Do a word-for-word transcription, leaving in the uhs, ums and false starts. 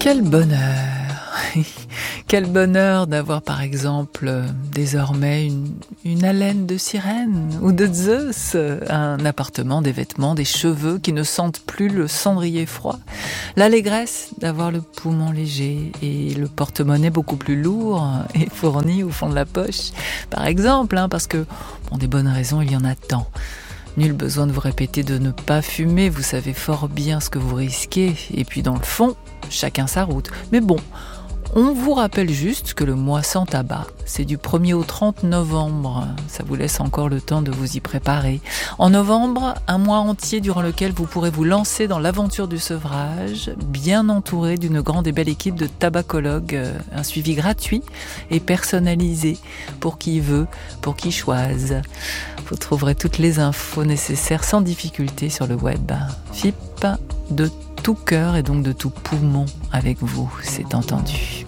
Quel bonheur! Quel bonheur d'avoir par exemple euh, désormais une, une haleine de sirène ou de Zeus, un appartement, des vêtements, des cheveux qui ne sentent plus le cendrier froid, l'allégresse d'avoir le poumon léger et le porte-monnaie beaucoup plus lourd et fourni au fond de la poche, par exemple, hein, parce que pour des bonnes raisons il y en a tant. Nul besoin de vous répéter de ne pas fumer, vous savez fort bien ce que vous risquez. Et puis dans le fond, chacun sa route. Mais bon, on vous rappelle juste que le mois sans tabac, c'est du premier au trente novembre. Ça vous laisse encore le temps de vous y préparer. En novembre, un mois entier durant lequel vous pourrez vous lancer dans l'aventure du sevrage, bien entouré d'une grande et belle équipe de tabacologues. Un suivi gratuit et personnalisé pour qui veut, pour qui choisit. Vous trouverez toutes les infos nécessaires sans difficulté sur le web. F I P de tout cœur et donc de tout poumon avec vous, c'est entendu.